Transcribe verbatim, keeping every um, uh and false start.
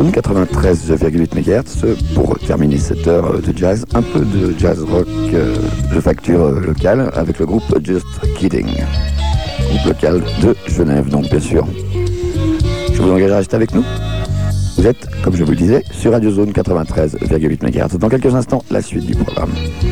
Zone quatre-vingt-treize virgule huit mégahertz pour terminer cette heure de jazz, un peu de jazz rock euh, de facture locale avec le groupe Just Kidding, groupe local de Genève donc bien sûr. Je vous engage à rester avec nous. Vous êtes, comme je vous le disais, sur Radio Zone quatre-vingt-treize virgule huit mégahertz. Dans quelques instants, la suite du programme.